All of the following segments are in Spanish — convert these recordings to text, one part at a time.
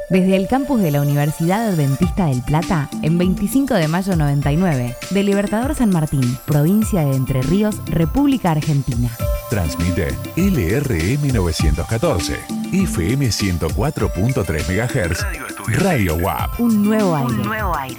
Desde el campus de la Universidad Adventista del Plata, en 25 de mayo 99, de Libertador San Martín, provincia de Entre Ríos, República Argentina. Transmite LRM 914, FM 104.3 MHz, Radio WAP. Un nuevo aire.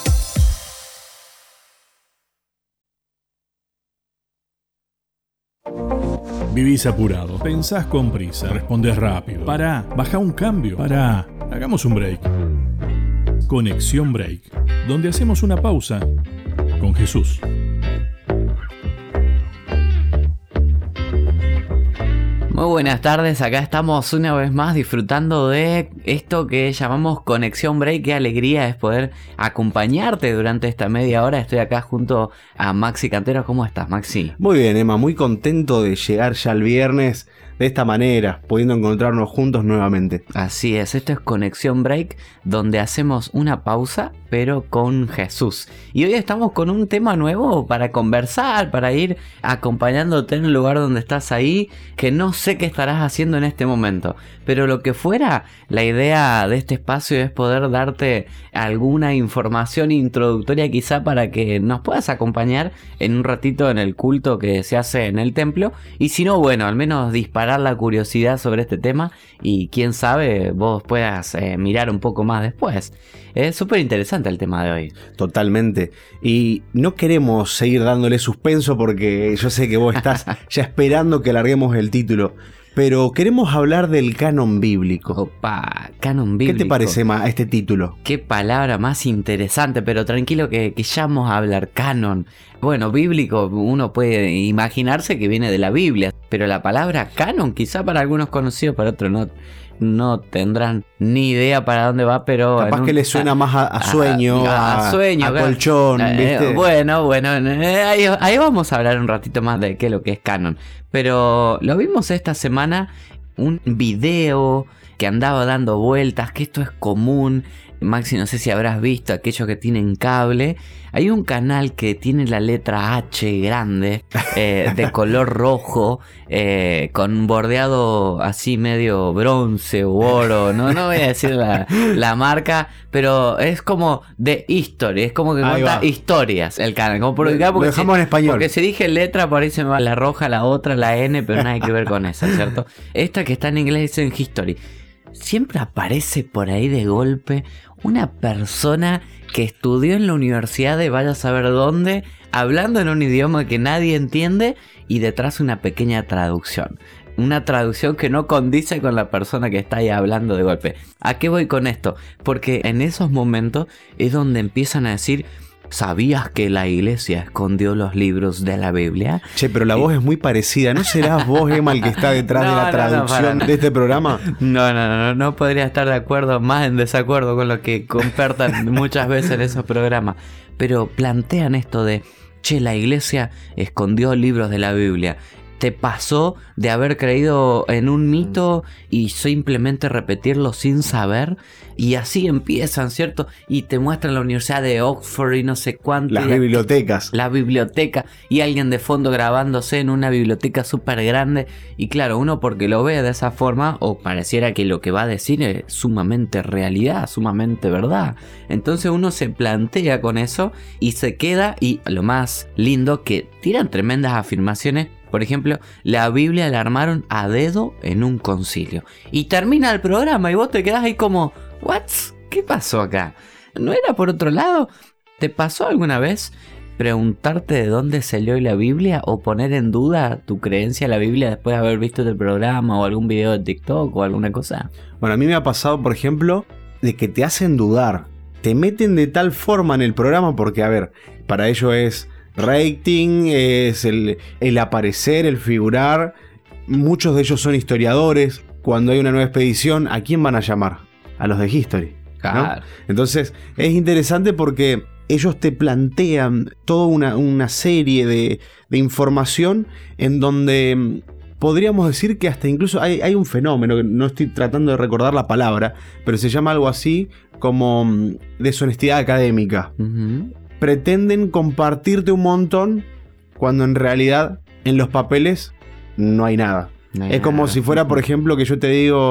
Vivís apurado, pensás con prisa, respondés rápido. Pará, baja un cambio. Pará, hagamos un break. Conexión Break, donde hacemos una pausa con Jesús. Muy buenas tardes, acá estamos una vez más disfrutando de esto que llamamos Conexión Break. Qué alegría es poder acompañarte durante esta media hora. Estoy acá junto a Maxi Cantero. ¿Cómo estás, Maxi? Muy bien, Emma, muy contento de llegar ya el viernes de esta manera, pudiendo encontrarnos juntos nuevamente. Así es, esto es Conexión Break, donde hacemos una pausa, pero con Jesús. Y hoy estamos con un tema nuevo para conversar, para ir acompañándote en el lugar donde estás ahí, que no sé qué estarás haciendo en este momento. Pero lo que fuera, la idea de este espacio es poder darte alguna información introductoria quizá para que nos puedas acompañar en un ratito en el culto que se hace en el templo. Y si no, bueno, al menos disparar la curiosidad sobre este tema y quién sabe vos puedas mirar un poco más después. Es súper interesante el tema de hoy. Totalmente. Y no queremos seguir dándole suspenso porque yo sé que vos estás ya esperando que larguemos el título. Pero queremos hablar del canon bíblico. Opa, canon bíblico. ¿Qué te parece más este título? Qué palabra más interesante, pero tranquilo que ya vamos a hablar canon. Bueno, bíblico, uno puede imaginarse que viene de la Biblia, pero la palabra canon quizá para algunos conocidos, para otros no tendrán ni idea para dónde va, pero... Capaz que le suena más a sueño, a colchón, ¿viste? Bueno, ahí vamos a hablar un ratito más de qué es lo que es canon. Pero lo vimos esta semana, un video que andaba dando vueltas, que esto es común. Maxi, no sé si habrás visto, aquellos que tienen cable, hay un canal que tiene la letra H grande, de color rojo, con bordeado así medio bronce o oro, no voy a decir la marca, pero es como de History, es como que cuenta historias el canal, como por acá, porque lo dejamos en español. Porque si dije letra, por ahí se me va la roja, la otra, la N, pero nada que ver con esa, ¿cierto? Esta que está en inglés es en History. Siempre aparece por ahí de golpe una persona que estudió en la universidad de vaya a saber dónde, hablando en un idioma que nadie entiende y detrás una pequeña traducción. Una traducción que no condice con la persona que está ahí hablando de golpe. ¿A qué voy con esto? Porque en esos momentos es donde empiezan a decir... ¿Sabías que la iglesia escondió los libros de la Biblia? Che, pero la voz es muy parecida. ¿No serás vos, Emma, el que está detrás de la traducción de este programa? No podría estar de acuerdo, más en desacuerdo con lo que compartan muchas veces en esos programas. Pero plantean esto de, che, la iglesia escondió libros de la Biblia. ¿Te pasó de haber creído en un mito y simplemente repetirlo sin saber? Y así empiezan, ¿cierto? Y te muestran la Universidad de Oxford y no sé cuánto. Las bibliotecas. La biblioteca. Y alguien de fondo grabándose en una biblioteca súper grande. Y claro, uno porque lo ve de esa forma, o pareciera que lo que va a decir es sumamente realidad, sumamente verdad. Entonces uno se plantea con eso y se queda. Y lo más lindo, que tiran tremendas afirmaciones. Por ejemplo, la Biblia la armaron a dedo en un concilio. Y termina el programa y vos te quedás ahí como... ¿What? ¿Qué pasó acá? ¿No era por otro lado? ¿Te pasó alguna vez preguntarte de dónde salió la Biblia o poner en duda tu creencia en la Biblia después de haber visto el programa o algún video de TikTok o alguna cosa? Bueno, a mí me ha pasado, por ejemplo, de que te hacen dudar. Te meten de tal forma en el programa porque, a ver, para ello es... rating, es el aparecer, el figurar. Muchos de ellos son historiadores. Cuando hay una nueva expedición, ¿a quién van a llamar? A los de History, ¿no? Claro. Entonces es interesante porque ellos te plantean toda una serie de información en donde podríamos decir que hasta incluso hay un fenómeno, que no estoy tratando de recordar la palabra, pero se llama algo así como deshonestidad académica. Pretenden compartirte un montón cuando en realidad en los papeles no hay nada. Es como si fuera, por ejemplo, que yo te digo,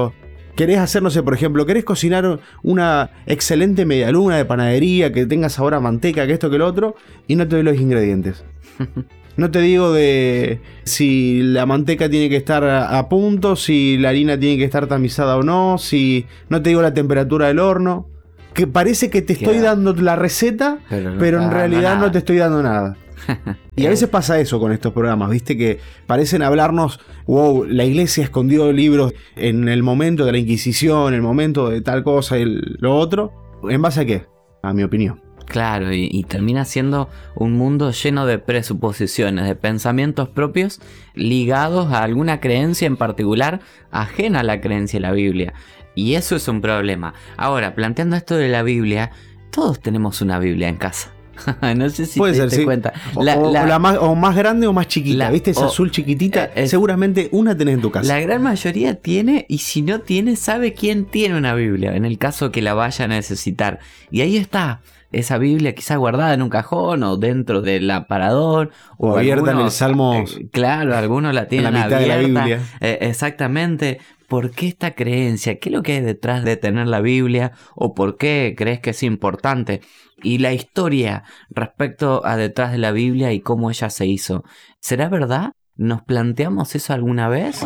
querés hacer, no sé, por ejemplo, querés cocinar una excelente medialuna de panadería, que tenga sabor a manteca, que esto, que lo otro, y no te doy los ingredientes. No te digo de si la manteca tiene que estar a punto, si la harina tiene que estar tamizada o no, si no te digo la temperatura del horno. Que parece que te estoy dando la receta, pero en realidad no te estoy dando nada. Y a veces pasa eso con estos programas, ¿viste? Que parecen hablarnos, wow, la iglesia escondió libros en el momento de la Inquisición, el momento de tal cosa y lo otro. ¿En base a qué? A mi opinión. Claro, y termina siendo un mundo lleno de presuposiciones, de pensamientos propios ligados a alguna creencia en particular, ajena a la creencia de la Biblia. Y eso es un problema. Ahora, planteando esto de la Biblia, todos tenemos una Biblia en casa. No sé si puede te ser, diste sí. cuenta. O más grande o más chiquita. ¿Viste esa azul chiquitita? Seguramente una tenés en tu casa. La gran mayoría tiene, y si no tiene, sabe quién tiene una Biblia, en el caso que la vaya a necesitar. Y ahí está. Esa Biblia quizás guardada en un cajón o dentro del aparador. O abierta en el Salmo. Claro, algunos la tienen en la mitad abierta. De la Biblia. Exactamente. ¿Por qué esta creencia? ¿Qué es lo que hay detrás de tener la Biblia? ¿O por qué crees que es importante? Y la historia respecto a detrás de la Biblia y cómo ella se hizo. ¿Será verdad? ¿Nos planteamos eso alguna vez?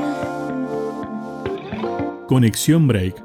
Conexión Break.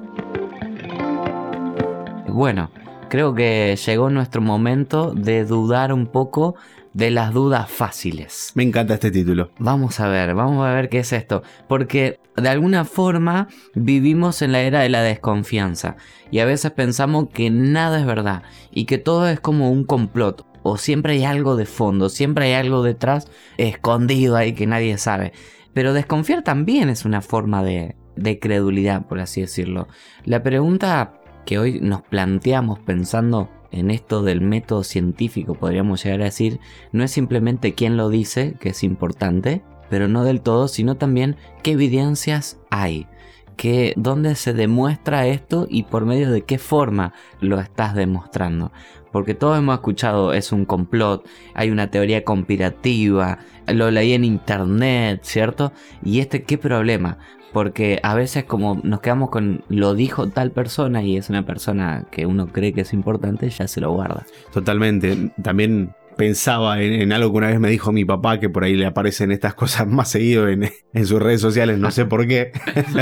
Bueno, creo que llegó nuestro momento de dudar un poco de las dudas fáciles. Me encanta este título. Vamos a ver qué es esto. Porque de alguna forma vivimos en la era de la desconfianza. Y a veces pensamos que nada es verdad. Y que todo es como un complot. O siempre hay algo de fondo. Siempre hay algo detrás escondido ahí que nadie sabe. Pero desconfiar también es una forma de credulidad, por así decirlo. La pregunta que hoy nos planteamos pensando en esto del método científico, podríamos llegar a decir, no es simplemente quién lo dice, que es importante, pero no del todo, sino también qué evidencias hay, dónde se demuestra esto y por medio de qué forma lo estás demostrando. Porque todos hemos escuchado, es un complot, hay una teoría conspirativa, lo leí en internet, ¿cierto? Y ¿qué problema? Porque a veces como nos quedamos con lo dijo tal persona y es una persona que uno cree que es importante, ya se lo guarda. Totalmente. También pensaba en algo que una vez me dijo mi papá, que por ahí le aparecen estas cosas más seguido en sus redes sociales, no sé por qué.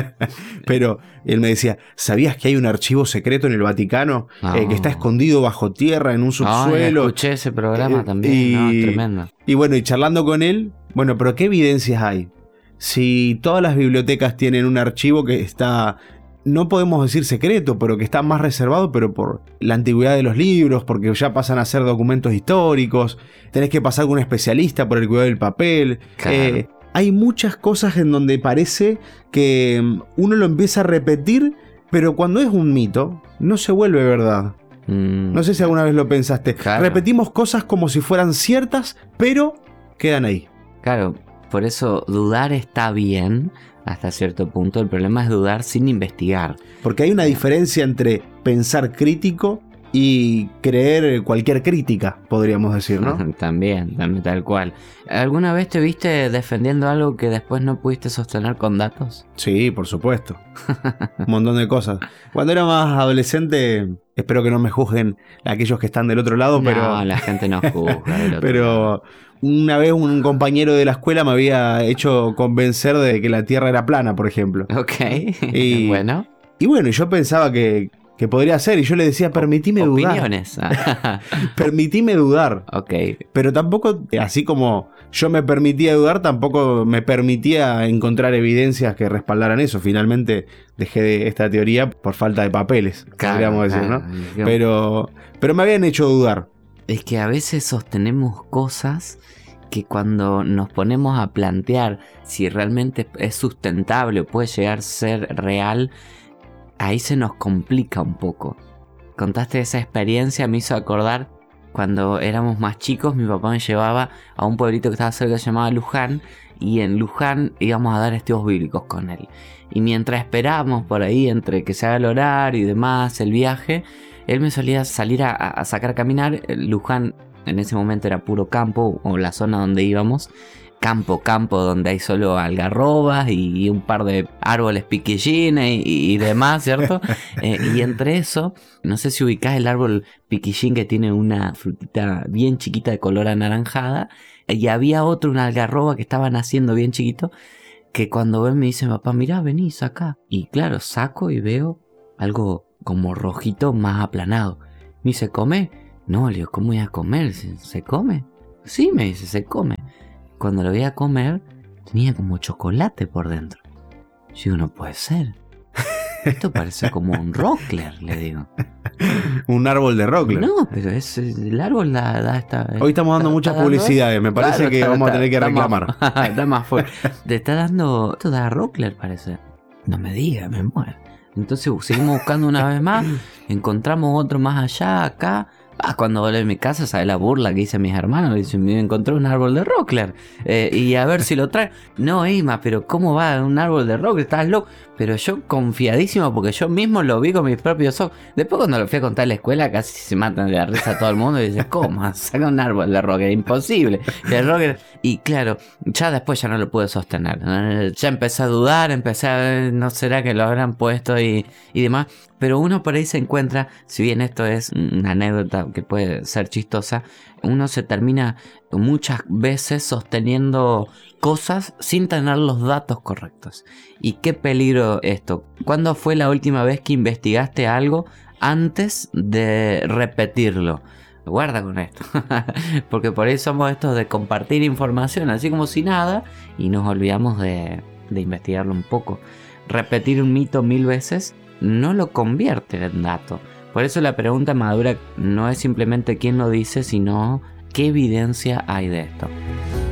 Pero él me decía, ¿sabías que hay un archivo secreto en el Vaticano que está escondido bajo tierra en un subsuelo? Escuché ese programa también, es tremendo. Y bueno, y charlando con él, bueno, pero ¿qué evidencias hay? Si todas las bibliotecas tienen un archivo que está, no podemos decir secreto, pero que está más reservado, pero por la antigüedad de los libros, porque ya pasan a ser documentos históricos, tenés que pasar con un especialista por el cuidado del papel. Claro. Hay muchas cosas en donde parece que uno lo empieza a repetir, pero cuando es un mito, no se vuelve verdad. No sé si alguna vez lo pensaste. Claro. Repetimos cosas como si fueran ciertas, pero quedan ahí. Claro. Por eso dudar está bien hasta cierto punto. El problema es dudar sin investigar. Porque hay una diferencia entre pensar crítico y creer cualquier crítica, podríamos decir, ¿no? También, tal cual. ¿Alguna vez te viste defendiendo algo que después no pudiste sostener con datos? Sí, por supuesto. Un montón de cosas. Cuando era más adolescente, espero que no me juzguen aquellos que están del otro lado, pero... No, la gente no juzga del otro pero... lado. Una vez un compañero de la escuela me había hecho convencer de que la Tierra era plana, por ejemplo. Ok, bueno. Y bueno, yo pensaba que podría ser, y yo le decía, permitime dudar. Opiniones. Permitime dudar. Ok. Pero tampoco, así como yo me permitía dudar, tampoco me permitía encontrar evidencias que respaldaran eso. Finalmente dejé esta teoría por falta de papeles, podríamos decir, ¿no? Pero me habían hecho dudar. Es que a veces sostenemos cosas que cuando nos ponemos a plantear si realmente es sustentable o puede llegar a ser real, ahí se nos complica un poco. Contaste esa experiencia, me hizo acordar cuando éramos más chicos, mi papá me llevaba a un pueblito que estaba cerca que se llamaba Luján, y en Luján íbamos a dar estudios bíblicos con él. Y mientras esperábamos por ahí, entre que se haga el horario y demás, el viaje, él me solía salir a sacar a caminar. Luján en ese momento era puro campo, o la zona donde íbamos, campo donde hay solo algarrobas y un par de árboles piquillines y demás, ¿cierto? Y entre eso, no sé si ubicás el árbol piquillín que tiene una frutita bien chiquita de color anaranjada, y había otro, una algarroba que estaba naciendo bien chiquito, que cuando ven me dice, papá, mirá, vení, sacá. Y claro, saco y veo algo como rojito más aplanado. Me dice, ¿come? No, le digo, ¿cómo voy a comer? ¿Se come? Sí, me dice, se come. Cuando lo voy a comer, tenía como chocolate por dentro. Yo digo, no puede ser. Esto parece como un rockler, le digo. Un árbol de rockler. No, pero el árbol da esta... Hoy estamos dando muchas publicidades, me parece que vamos a tener que reclamar. Está más fuerte. Te está dando... Esto da rockler, parece. No me diga, me muero. Entonces seguimos buscando una vez más. Encontramos otro más allá, acá. Cuando volví a mi casa, ¿sabes la burla que hice mis hermanos? Dicen, me encontré un árbol de rockler. Y a ver si lo trae. No, Emma, pero ¿cómo va un árbol de rockler? Estás loco. Pero yo confiadísimo porque yo mismo lo vi con mis propios ojos. Después cuando lo fui a contar en la escuela casi se matan de la risa todo el mundo y dicen, ¿cómo? Saca un árbol de rockler, imposible. Y claro, ya después ya no lo pude sostener. Ya empecé a dudar, empecé a ver, ¿no será que lo habrán puesto y demás? Pero uno por ahí se encuentra, si bien esto es una anécdota que puede ser chistosa, uno se termina muchas veces sosteniendo cosas sin tener los datos correctos. Y qué peligro esto. ¿Cuándo fue la última vez que investigaste algo antes de repetirlo? Guarda con esto. Porque por ahí somos estos de compartir información así como si nada y nos olvidamos de investigarlo un poco. Repetir un mito 1000 veces no lo convierte en dato. Por eso la pregunta madura no es simplemente quién lo dice, sino qué evidencia hay de esto.